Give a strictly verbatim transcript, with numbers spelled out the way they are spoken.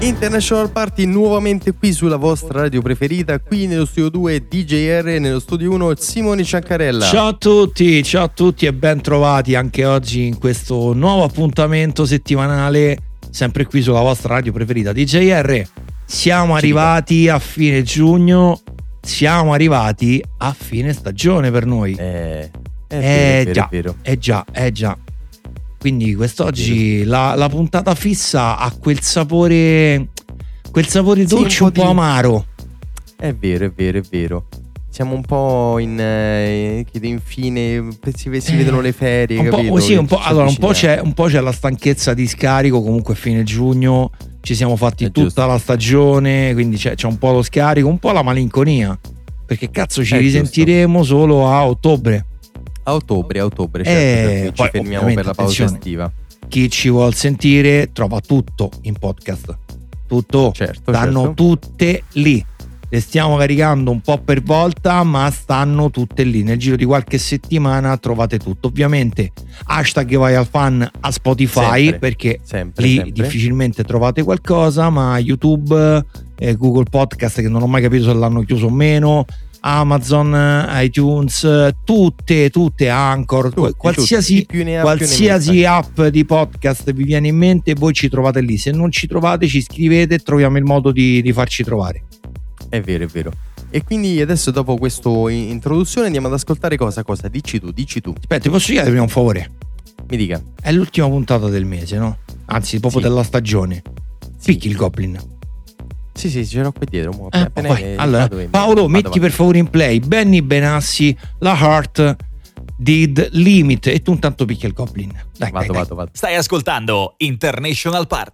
International Party nuovamente qui sulla vostra radio preferita, qui nello studio due D J R, nello studio uno Simone Ciancarella. Ciao a tutti, ciao a tutti e ben trovati anche oggi in questo nuovo appuntamento settimanale, sempre qui sulla vostra radio preferita D J R. Siamo arrivati a fine giugno, siamo arrivati a fine stagione per noi. Eh, è eh vero, già, è vero. eh già, eh già. Quindi quest'oggi la, la puntata fissa ha quel sapore, quel sapore dolce, sì, un, un po' di... amaro. È vero, è vero, è vero. Siamo un po' in, eh, in fine, si, si vedono le ferie, un capito? Po', sì, un po', allora un po' c'è, un po' c'è la stanchezza di scarico, comunque a fine giugno ci siamo fatti è tutta giusto. La stagione, quindi c'è, c'è un po' lo scarico, un po' la malinconia, perché cazzo ci è risentiremo giusto. Solo a ottobre. A ottobre, a ottobre, certo, eh, ci fermiamo per la pausa estiva. Chi ci vuol sentire trova tutto in podcast, tutto, certo, stanno certo. tutte lì. Le stiamo caricando un po' per volta, ma stanno tutte lì. Nel giro di qualche settimana trovate tutto. Ovviamente hashtag vai al fan a Spotify, sempre, perché sempre, lì sempre. difficilmente trovate qualcosa, ma YouTube, eh, Google Podcast, che non ho mai capito se l'hanno chiuso o meno, Amazon, iTunes, tutte, tutte Anchor, tutti, qualsiasi, tutti. Ha, qualsiasi app di podcast vi viene in mente, voi ci trovate lì. Se non ci trovate, ci scrivete e troviamo il modo di, di farci trovare. È vero, è vero. E quindi adesso, dopo questa introduzione, andiamo ad ascoltare cosa? Cosa? Dici tu, dici tu. Aspetta, ti posso chiedere prima un favore? Mi dica. È l'ultima puntata del mese, no? Anzi, proprio sì. della stagione. Sì. Picchi il Goblin. Sì, sì, ce l'ho qui dietro. Mo, eh, appena vai. Allora, Paolo, vado, metti vado. Per favore in play Benny Benassi, La Heart Did Limit, e tu intanto picchi il Goblin. Dai, vado, dai, vado, dai. vado. Stai ascoltando International Party.